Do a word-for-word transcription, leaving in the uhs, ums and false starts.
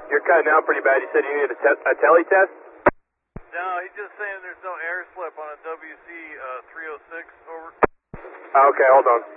You're cutting out pretty bad. You said you needed a, te- a tele test? No, he's just saying there's no air slip on a W C uh, three oh six, over. Okay, hold on.